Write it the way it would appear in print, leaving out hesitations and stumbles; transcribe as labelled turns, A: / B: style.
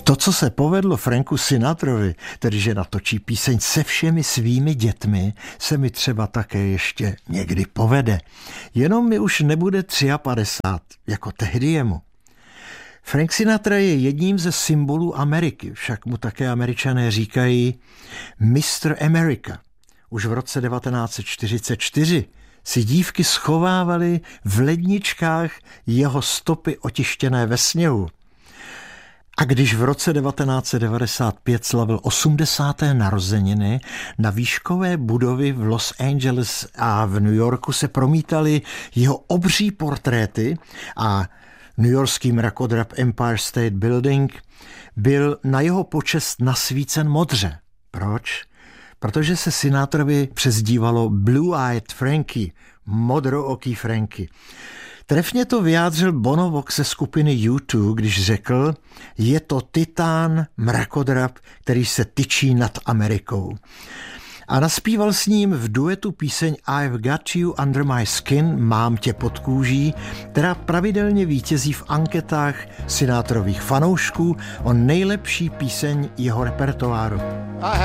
A: To, co se povedlo Franku Sinatrovi, tedy že natočí píseň se všemi svými dětmi, se mi třeba také ještě někdy povede. Jenom mi už nebude 53, jako tehdy jemu. Frank Sinatra je jedním ze symbolů Ameriky, však mu také Američané říkají Mr. America. Už v roce 1944 si dívky schovávaly v ledničkách jeho stopy otištěné ve sněhu. A když v roce 1995 slavil 80. narozeniny, na výškové budovy v Los Angeles a v New Yorku se promítaly jeho obří portréty a newyorský mrakodrap Empire State Building byl na jeho počest nasvícen modře. Proč? Protože se Sinatrovi přezdívalo Blue-Eyed Frankie, modrooký Frankie. Trefně to vyjádřil Bono Vox ze skupiny U2, když řekl, je to titán mrakodrap, který se tyčí nad Amerikou. A naspíval s ním v duetu píseň I've Got You Under My Skin, mám tě pod kůží, která pravidelně vítězí v anketách Sinatrových fanoušků o nejlepší píseň jeho repertoáru.